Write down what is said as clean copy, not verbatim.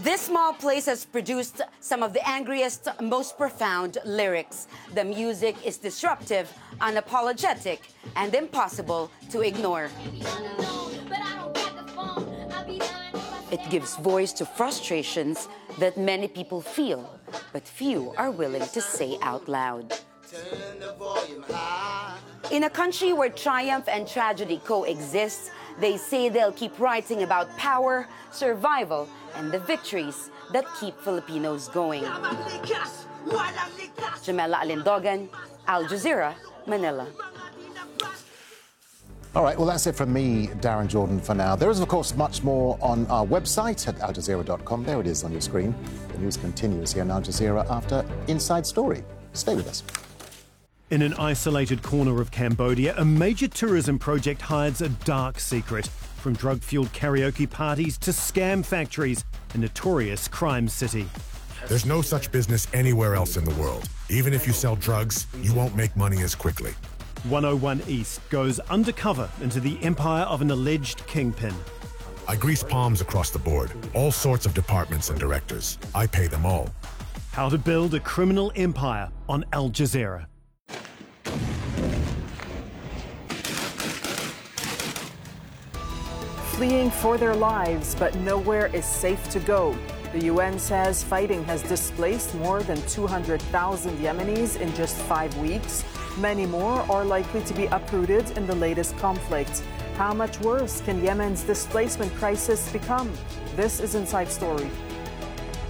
This small place has produced some of the angriest, most profound lyrics. The music is disruptive, unapologetic, and impossible to ignore. It gives voice to frustrations that many people feel, but few are willing to say out loud. In a country where triumph and tragedy coexist, they say they'll keep writing about power, survival, and the victories that keep Filipinos going. Jamela Alindogan, Al Jazeera, Manila. All right, well, that's it from me, Darren Jordan, for now. There is, of course, much more on our website at aljazeera.com. There it is on your screen. The news continues here on Al Jazeera after Inside Story. Stay with us. In an isolated corner of Cambodia, a major tourism project hides a dark secret. From drug-fueled karaoke parties to scam factories, a notorious crime city. There's no such business anywhere else in the world. Even if you sell drugs, you won't make money as quickly. 101 East goes undercover into the empire of an alleged kingpin. I grease palms across the board, all sorts of departments and directors. I pay them all. How to build a criminal empire on Al Jazeera. Fleeing for their lives, but nowhere is safe to go. The UN says fighting has displaced more than 200,000 Yemenis in just 5 weeks. Many more are likely to be uprooted in the latest conflict. How much worse can Yemen's displacement crisis become? This is Inside Story.